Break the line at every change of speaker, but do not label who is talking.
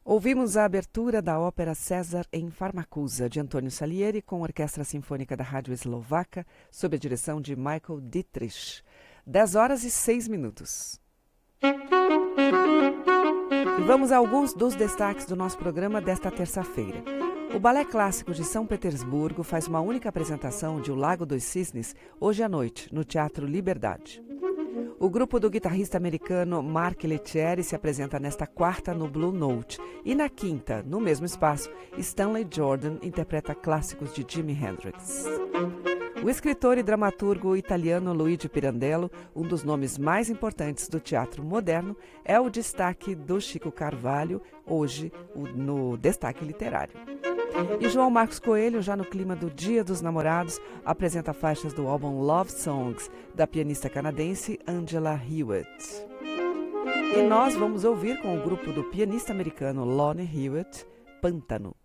Ouvimos a abertura da ópera César em Farmacusa, de Antônio Salieri, com a Orquestra Sinfônica da Rádio Eslovaca, sob a direção de Michael Dietrich. 10h06. E vamos a alguns dos destaques do nosso programa desta terça-feira. O Balé Clássico de São Petersburgo faz uma única apresentação de O Lago dos Cisnes hoje à noite, no Teatro Liberdade. O grupo do guitarrista americano Mark Lettieri se apresenta nesta quarta no Blue Note e na quinta, no mesmo espaço, Stanley Jordan interpreta clássicos de Jimi Hendrix. O escritor e dramaturgo italiano Luigi Pirandello, um dos nomes mais importantes do teatro moderno, é o destaque do Chico Carvalho, hoje no Destaque Literário. E João Marcos Coelho, já no clima do Dia dos Namorados, apresenta faixas do álbum Love Songs, da pianista canadense Angela Hewitt. E nós vamos ouvir com o grupo do pianista americano Lonnie Hewitt, Pântano.